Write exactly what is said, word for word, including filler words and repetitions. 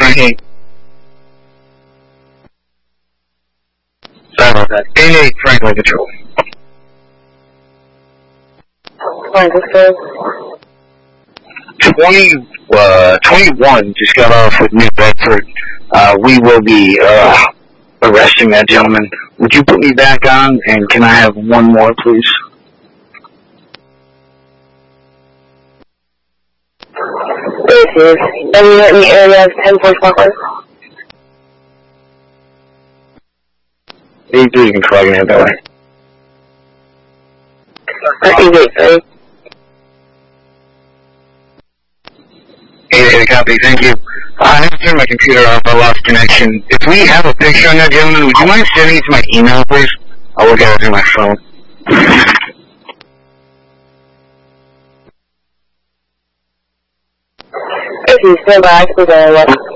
Frankie. Sorry about that. eight eight Franklin Control. twenty, uh, twenty-one just got off with New Bedford. Uh, we will be, uh, arresting that gentleman. Would you put me back on, and can I have one more, please? This is W in the area of ten forty-four. eighty-three, you can try again that way. eighty-three. eighty-eight, copy, thank you. I have to turn my computer off, I lost connection. If we have a picture on that gentleman, would you mind sending it to my email, please? I'll look at it through my phone. This is still by,